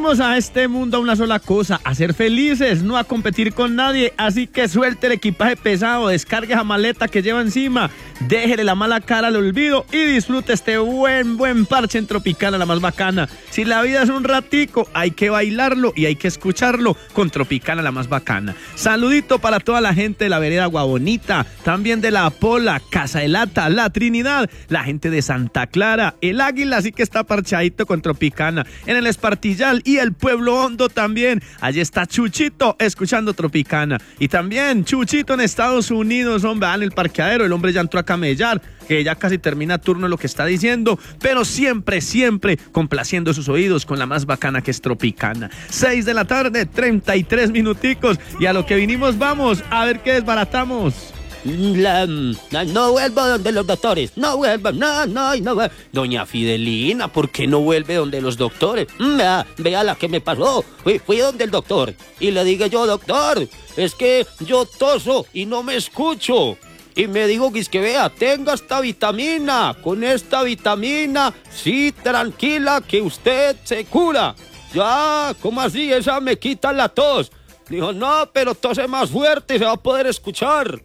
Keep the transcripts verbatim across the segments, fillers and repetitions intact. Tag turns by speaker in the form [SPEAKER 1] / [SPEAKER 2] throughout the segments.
[SPEAKER 1] Vinimos a este mundo a una sola cosa, a ser felices, no a competir con nadie, así que suelte el equipaje pesado, descargue esa maleta que lleva encima, déjele la mala cara al olvido y disfrute este buen, buen parche en Tropicana, la más bacana. Si la vida es un ratico, hay que bailarlo y hay que escucharlo con Tropicana, la más bacana. Saludito para toda la gente de la vereda Guabonita, también de La Pola, Casa de Lata, La Trinidad, la gente de Santa Clara, el Águila sí que está parchadito con Tropicana, en el Espartillal y el Pueblo Hondo también. Allí está Chuchito escuchando Tropicana. Y también Chuchito en Estados Unidos, hombre, en el parqueadero, el hombre ya entró a camellar, que ya casi termina turno lo que está diciendo, pero siempre, siempre complaciendo sus oídos con la más bacana que es Tropicana. seis de la tarde, treinta y tres minuticos, y a lo que vinimos vamos a ver qué desbaratamos.
[SPEAKER 2] La, la, no vuelvo donde los doctores, no vuelvo, no, no, no vuelvo. Doña Fidelina, ¿por qué no vuelve donde los doctores? Vea, vea la que me pasó, fui, fui donde el doctor y le dije yo, doctor, es que yo toso y no me escucho. Y me dijo que es que vea, tenga esta vitamina, con esta vitamina, sí, tranquila, que usted se cura. Ya, ¿cómo así? Esa me quita la tos. Dijo, no, pero tose más fuerte y se va a poder escuchar.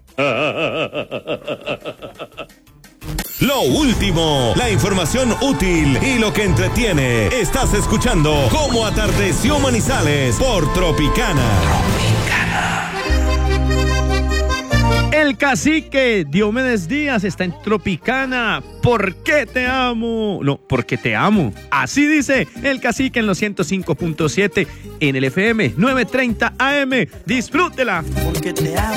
[SPEAKER 3] Lo último, la información útil y lo que entretiene. Estás escuchando Cómo Atardeció Manizales por Tropicana. Tropicana.
[SPEAKER 1] El cacique Diomedes Díaz está en Tropicana. ¿Por qué te amo? No, porque te amo. Así dice el cacique en los ciento cinco punto siete en el F M novecientos treinta A M. Disfrútela.
[SPEAKER 4] Porque te amo.